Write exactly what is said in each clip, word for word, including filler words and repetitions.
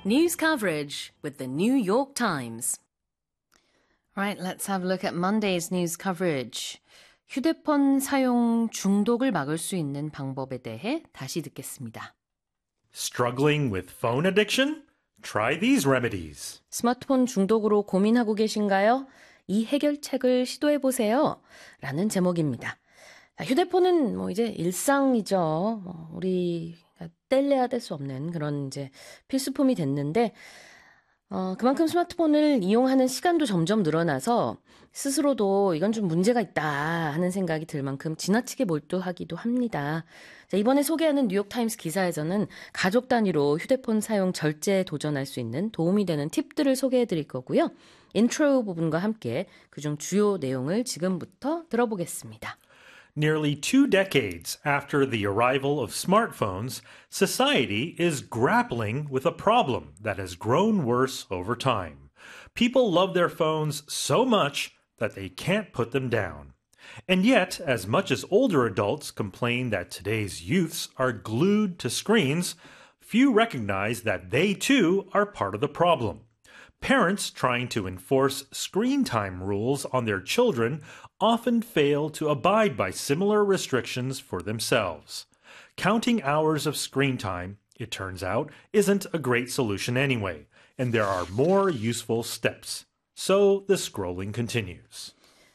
News coverage with the New York Times. Right, let's have a look at Monday's news coverage. 휴대폰 사용 중독을 막을 수 있는 방법에 대해 다시 듣겠습니다. Struggling with phone addiction? Try these remedies. 스마트폰 중독으로 고민하고 계신가요? 이 해결책을 시도해보세요. 라는 제목입니다. 휴대폰은 뭐 이제 일상이죠. 뭐 우리가 뗄래야 뗄 수 없는 그런 이제 필수품이 됐는데, 어, 그만큼 스마트폰을 이용하는 시간도 점점 늘어나서 스스로도 이건 좀 문제가 있다 하는 생각이 들 만큼 지나치게 몰두하기도 합니다. 자, 이번에 소개하는 뉴욕타임스 기사에서는 가족 단위로 휴대폰 사용 절제에 도전할 수 있는 도움이 되는 팁들을 소개해 드릴 거고요. 인트로 부분과 함께 그중 주요 내용을 지금부터 들어보겠습니다. Nearly two decades after the arrival of smartphones, society is grappling with a problem that has grown worse over time. People love their phones so much that they can't put them down. And yet, as much as older adults complain that today's youths are glued to screens, few recognize that they too are part of the problem. Parents trying to enforce screen time rules on their children often fail to abide by similar restrictions for themselves. Counting hours of screen time, it turns out, isn't a great solution anyway, and there are more useful steps. So the scrolling continues.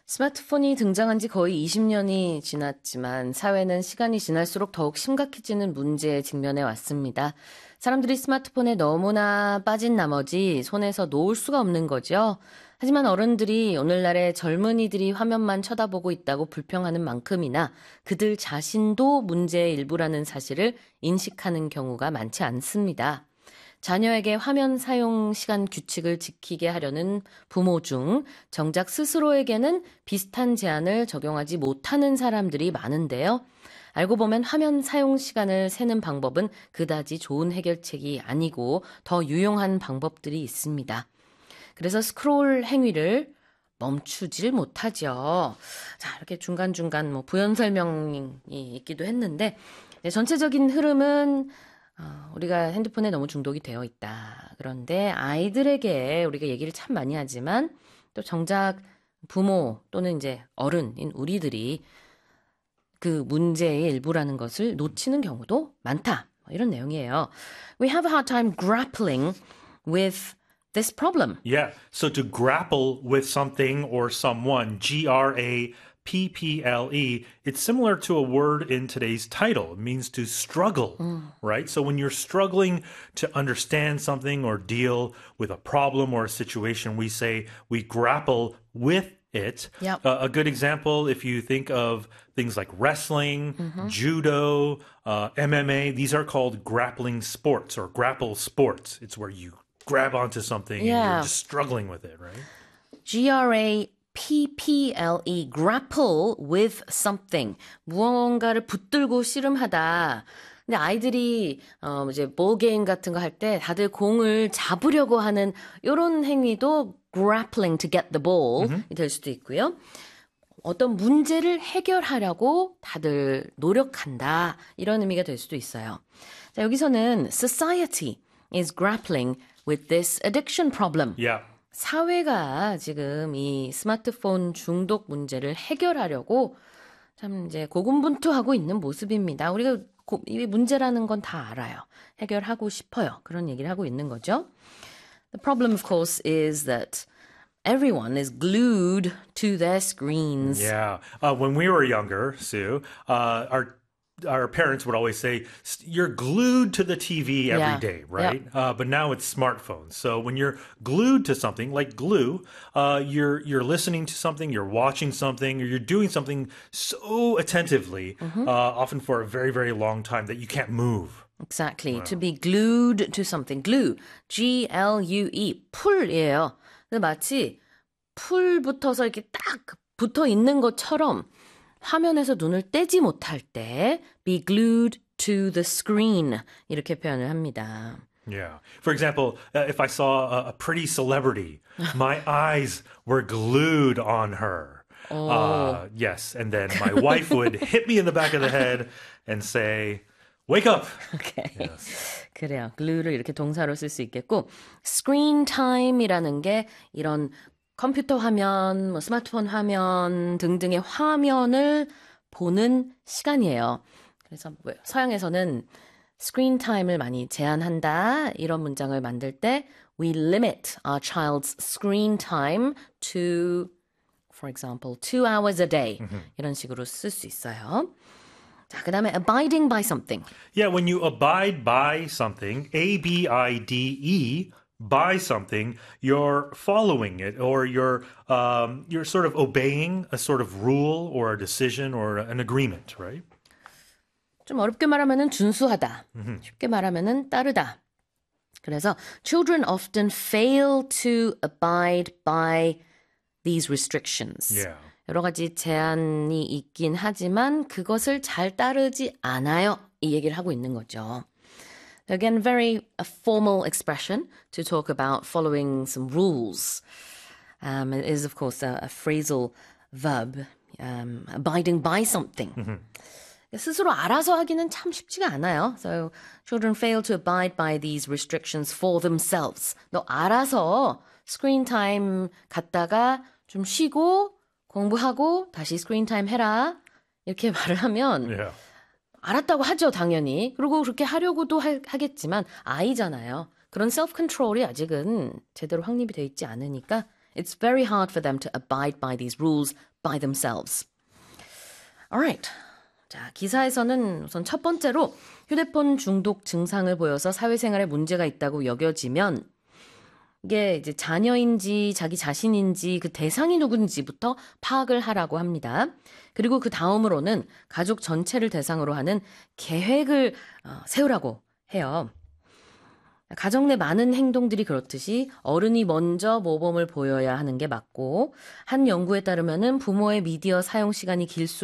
스마트폰이 등장한 지 거의 이십 년이 지났지만 사회는 시간이 지날수록 더욱 심각해지는 문제에 직면해 왔습니다. 사람들이 스마트폰에 너무나 빠진 나머지 손에서 놓을 수가 없는 거죠. 하지만 어른들이 오늘날의 젊은이들이 화면만 쳐다보고 있다고 불평하는 만큼이나 그들 자신도 문제의 일부라는 사실을 인식하는 경우가 많지 않습니다. 자녀에게 화면 사용 시간 규칙을 지키게 하려는 부모 중 정작 스스로에게는 비슷한 제한을 적용하지 못하는 사람들이 많은데요. 알고 보면 화면 사용 시간을 세는 방법은 그다지 좋은 해결책이 아니고 더 유용한 방법들이 있습니다. 그래서 스크롤 행위를 멈추질 못하죠. 자, 이렇게 중간중간 뭐 부연 설명이 있기도 했는데, 네, 전체적인 흐름은 어, 우리가 핸드폰에 너무 중독이 되어 있다. 그런데 아이들에게 우리가 얘기를 참 많이 하지만 또 정작 부모 또는 이제 어른인 우리들이 그 문제의 일부라는 것을 놓치는 경우도 많다. 이런 내용이에요. We have a hard time grappling with this problem. Yeah, so to grapple with something or someone, G R A P P L E, it's similar to a word in today's title. It means to struggle, mm. right? So when you're struggling to understand something or deal with a problem or a situation, we say we grapple with it. Yep. Uh, a good example, if you think of things like wrestling, mm-hmm. judo, uh, M M A, these are called grappling sports or grapple sports. It's where you grab onto something yeah. and you're just struggling with it, right? G R A P P L E, grapple with something. 무언가를 붙들고 씨름하다. 근데 아이들이 어 이제 볼 게임 같은 거 할 때 다들 공을 잡으려고 하는 이런 행위도 grappling to get the ball이 mm-hmm. 될 수도 있고요. 어떤 문제를 해결하려고 다들 노력한다. 이런 의미가 될 수도 있어요. 자, 여기서는 society is grappling with this addiction problem. Yeah. 사회가 지금 이 스마트폰 중독 문제를 해결하려고 참 이제 고군분투하고 있는 모습입니다. 우리가 고, 이 문제라는 건 다 알아요. 해결하고 싶어요. 그런 얘기를 하고 있는 거죠. The problem, of course, is that everyone is glued to their screens. Yeah. Uh, when we were younger, Sue, uh, our our parents would always say, you're glued to the T V every yeah. day, right? Yep. Uh, but now it's smartphones. So when you're glued to something like glue, uh, you're you're listening to something, you're watching something, or you're doing something so attentively, mm-hmm. uh, often for a very, very long time that you can't move. Exactly. Wow. To be glued to something. Glue. G L U E. 풀이에요. 근데 마치 풀 붙어서 이렇게 딱 붙어 있는 것처럼 화면에서 눈을 떼지 못할 때 be glued to the screen 이렇게 표현을 합니다. Yeah. For example, uh, if I saw a, a pretty celebrity, my eyes were glued on her. Oh. Uh, yes. And then my wife would hit me in the back of the head and say, Wake up. 오케이. Yes. 그래요. glue를 이렇게 동사로 쓸 수 있겠고 screen time이라는 게 이런 컴퓨터 화면, 뭐 스마트폰 화면 등등의 화면을 보는 시간이에요. 그래서 뭐 서양에서는 screen time을 많이 제한한다 이런 문장을 만들 때 we limit our child's screen time to, for example, two hours a day 이런 식으로 쓸 수 있어요. 자, 그 다음에 abiding by something. Yeah, when you abide by something, A B I D E, by something, you're following it or you're um, you're sort of obeying a sort of rule or a decision or an agreement, right? 좀 어렵게 말하면은 준수하다. 쉽게 말하면은 따르다. 그래서 children often fail to abide by these restrictions. Yeah. 여러 가지 제한이 있긴 하지만 그것을 잘 따르지 않아요. 이 얘기를 하고 있는 거죠. Again, very a formal expression to talk about following some rules. Um, it is, of course, a, a phrasal verb, um, abiding by something. 스스로 알아서 하기는 참 쉽지가 않아요. So, children fail to abide by these restrictions for themselves. 너 알아서 스크린 타임 갔다가 좀 쉬고 공부하고 다시 스크린 타임 해라. 이렇게 말을 하면 Yeah. 알았다고 하죠, 당연히. 그리고 그렇게 하려고도 하, 하겠지만 아이잖아요. 그런 self control이 아직은 제대로 확립이 돼 있지 않으니까 it's very hard for them to abide by these rules by themselves. Alright. 자, 기사에서는 우선 첫 번째로 휴대폰 중독 증상을 보여서 사회생활에 문제가 있다고 여겨지면 이게 이제 자녀인지 자기 자신인지 그 대상이 누군지부터 파악을 하라고 합니다. 그리고 그 다음으로는 가족 전체를 대상으로 하는 계획을 어, 세우라고 해요. 가정 내 많은 행동들이 그렇듯이 어른이 먼저 모범을 보여야 하는 게 맞고 한 연구에 따르면은 부모의 미디어 사용 시간이 길수록